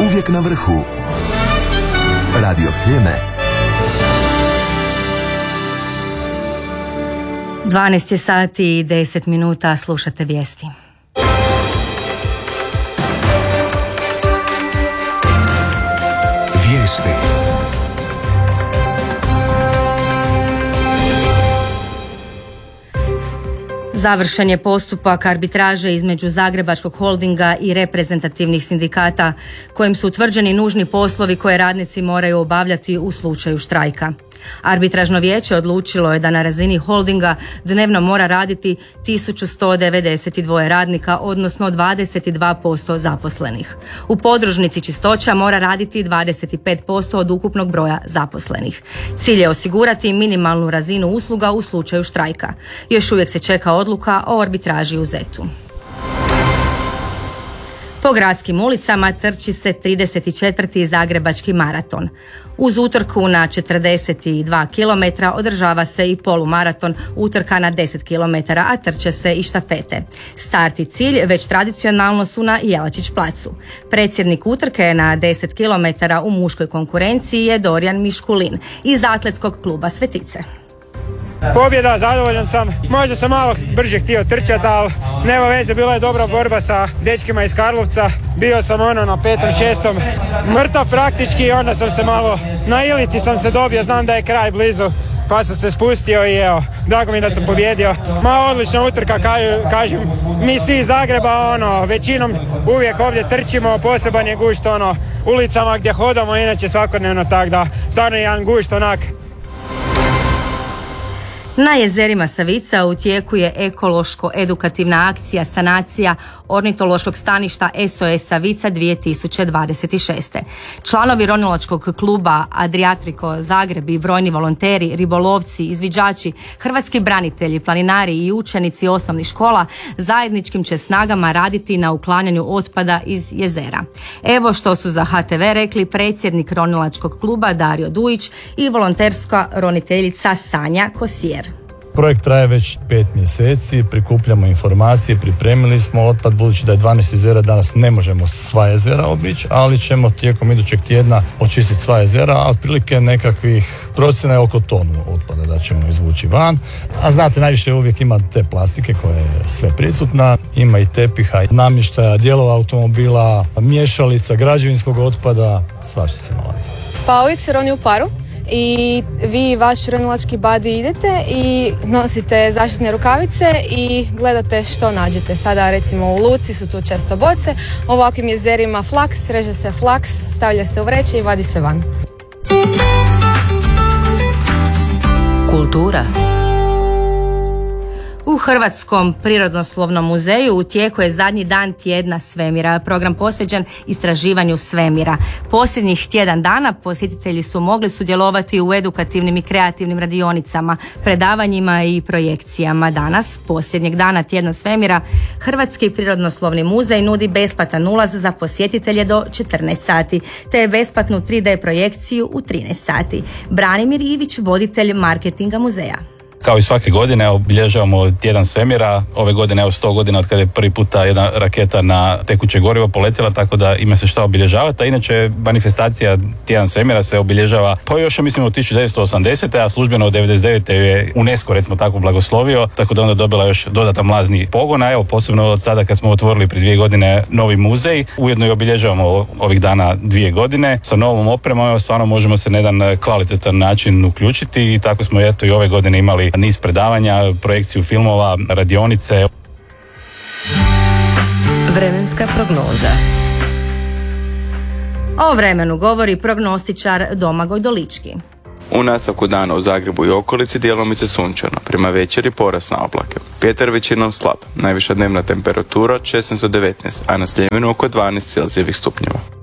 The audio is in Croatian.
uvijek na vrhu. Radio Sljeme. 12 je sati i 10 minuta, slušate vijesti. Vijesti. Završen je postupak arbitraže između Zagrebačkog holdinga i reprezentativnih sindikata kojim su utvrđeni nužni poslovi koje radnici moraju obavljati u slučaju štrajka. Arbitražno vijeće odlučilo je da na razini holdinga dnevno mora raditi 1192 radnika, odnosno 22% zaposlenih. U podružnici čistoća mora raditi 25% od ukupnog broja zaposlenih. Cilj je osigurati minimalnu razinu usluga u slučaju štrajka. Još uvijek se čeka odluka o arbitraži u ZET-u. Po gradskim ulicama trči se 34. Zagrebački maraton. Uz utrku na 42 km održava se i polumaraton, utrka na 10 km, a trče se i štafete. Start i cilj već tradicionalno su na Jelačić placu. Predsjednik utrke na 10 km u muškoj konkurenciji je Dorijan Miškulin iz atletskog kluba Svetice. Pobjeda, zadovoljan sam. Možda sam malo brže htio trčati, ali nema veze, bila je dobra borba sa dečkima iz Karlovca. Bio sam na 5. 6. mrtav praktički i onda sam se malo na Ilici sam se dobio, znam da je kraj blizu, pa sam se spustio i evo, drago mi da sam pobjedio. Odlična utrka, kažem, mi svi iz Zagreba, većinom uvijek ovdje trčimo, poseban je gušt, ulicama gdje hodamo, inače svakodnevno, tak da, stvarno je jedan gušt, onak. Na jezerima Savica u tijeku je ekološko-edukativna akcija sanacija ornitološkog staništa SOS Savica 2026. Članovi ronilačkog kluba Adriatrico Zagreb i brojni volonteri, ribolovci, izviđači, hrvatski branitelji, planinari i učenici osnovnih škola zajedničkim će snagama raditi na uklanjanju otpada iz jezera. Evo što su za HTV rekli predsjednik ronilačkog kluba Dario Dujić i volonterska roniteljica Sanja Kosijer. Projekt traje već 5 mjeseci, prikupljamo informacije, pripremili smo otpad, budući da je 12 jezera, danas ne možemo sva jezera obići, ali ćemo tijekom idućeg tjedna očistiti sva jezera, a otprilike nekakvih procjena je oko tonu otpada da ćemo izvući van. A znate, najviše uvijek ima te plastike koja je sve prisutna, ima i tepiha, namještaja, dijelova automobila, miješalica, građevinskog otpada, svašta se nalazi. Pa uvijek se roni u paru. I vi i vaš ronilački badi idete i nosite zaštitne rukavice i gledate što nađete. Sada recimo u luci su tu često boce, u ovakvim jezerima flaks, reže se flaks, stavlja se u vreće i vadi se van. Kultura. U Hrvatskom prirodoslovnom muzeju u tijeku je zadnji dan tjedna svemira, program posvećen istraživanju svemira. Posljednjih tjedan dana posjetitelji su mogli sudjelovati u edukativnim i kreativnim radionicama, predavanjima i projekcijama. Danas, posljednjeg dana tjedna svemira, Hrvatski prirodoslovni muzej nudi besplatan ulaz za posjetitelje do 14 sati, te besplatnu 3D projekciju u 13 sati. Branimir Ivić, voditelj marketinga muzeja. Kao i svake godine obilježavamo tjedan svemira. Ove godine 100 godina od kada je prvi puta jedna raketa na tekuće gorivo poletjela, tako da ima se šta obilježavati. A inače manifestacija tjedan svemira se obilježava pa još mislim od 1980. a službeno od 99. je UNESCO recimo tako blagoslovio, tako da onda dobila još dodatan mlazni pogon. A evo posebno od sada kad smo otvorili prije 2 godine novi muzej, ujedno i obilježavamo ovih dana 2 godine sa novom opremom. Stvarno možemo se na jedan kvalitetan način uključiti i tako smo eto i ove godine imali niz predavanja, projekciju filmova, radionice. Vremenska prognoza. O vremenu govori prognostičar Domagoj Dolički. U nastavku dana u Zagrebu i okolici djelomice sunčano, prema večeri porast na oblake. Vjetar većinom slab, najviša dnevna temperatura 16 do 19, a na Sljemenu oko 12 Celzijevih stupnjeva.